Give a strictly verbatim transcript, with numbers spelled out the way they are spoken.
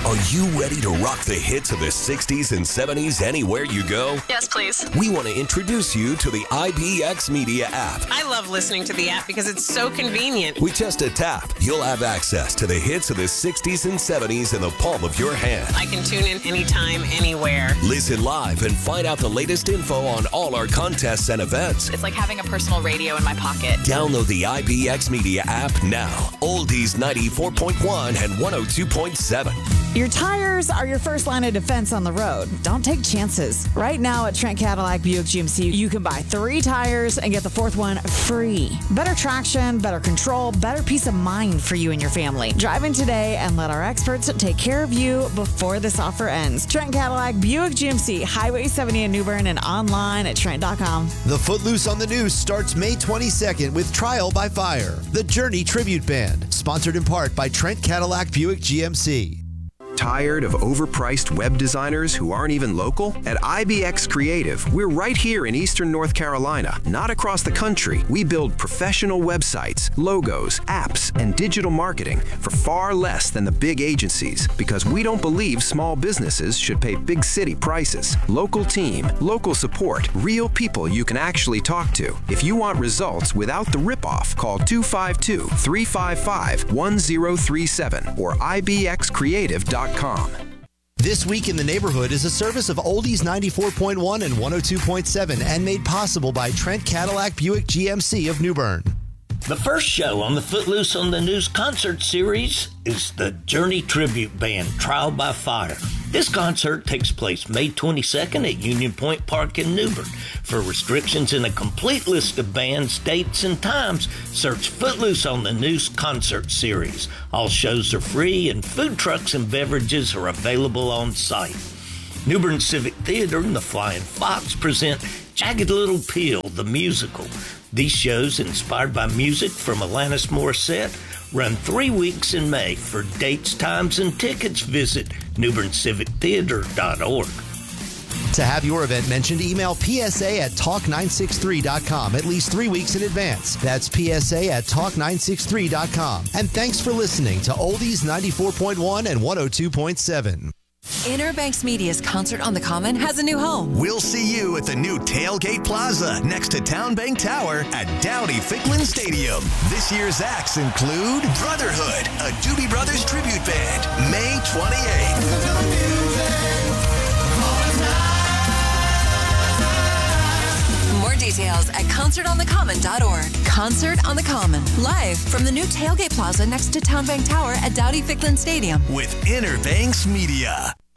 Are you ready to rock the hits of the sixties and seventies anywhere you go? Yes, please. We want to introduce you to the I B X Media app. I love listening to the app because it's so convenient. With just a tap, you'll have access to the hits of the sixties and seventies in the palm of your hand. I can tune in anytime, anywhere. Listen live and find out the latest info on all our contests and events. It's like having a personal radio in my pocket. Download the I B X Media app now. Oldies ninety-four point one and one oh two point seven. Your tires are your first line of defense on the road. Don't take chances. Right now at Trent Cadillac Buick G M C, you can buy three tires and get the fourth one free. Better traction, better control, better peace of mind for you and your family. Drive in today and let our experts take care of you before this offer ends. Trent Cadillac Buick G M C, Highway seventy in New Bern and online at Trent dot com. The Footloose on the News starts May twenty-second with Trial by Fire, the Journey Tribute Band, sponsored in part by Trent Cadillac Buick G M C. Tired of overpriced web designers who aren't even local? At I B X Creative, we're right here in Eastern North Carolina, not across the country. We build professional websites, logos, apps, and digital marketing for far less than the big agencies because we don't believe small businesses should pay big city prices. Local team, local support, real people you can actually talk to. If you want results without the ripoff, call two five two, three five five, one zero three seven or I B X creative dot com. This Week in the Neighborhood is a service of Oldies ninety-four point one and one oh two point seven and made possible by Trent Cadillac Buick G M C of New Bern. The first show on the Footloose on the News concert series is the Journey Tribute Band, Trial by Fire. This concert takes place May twenty-second at Union Point Park in New Bern. For restrictions and a complete list of bands, dates, and times, search Footloose on the News concert series. All shows are free and food trucks and beverages are available on site. New Bern Civic Theater and the Flying Fox present Jagged Little Pill, the musical. These shows, inspired by music from Alanis Morissette, run three weeks in May. For dates, times, and tickets, visit new bern civic theater dot org. To have your event mentioned, email P S A at talk nine six three dot com at least three weeks in advance. That's P S A at talk nine six three dot com. And thanks for listening to Oldies ninety-four point one and one oh two point seven. Inner Banks Media's Concert on the Common has a new home. We'll see you at the new Tailgate Plaza next to Town Bank Tower at Dowdy-Ficklen Stadium. This year's acts include Brotherhood, a Doobie Brothers tribute band, May twenty-eighth. More details at concert on the common dot org. Concert on the Common, live from the new Tailgate Plaza next to Town Bank Tower at Dowdy-Ficklen Stadium. With Inner Banks Media.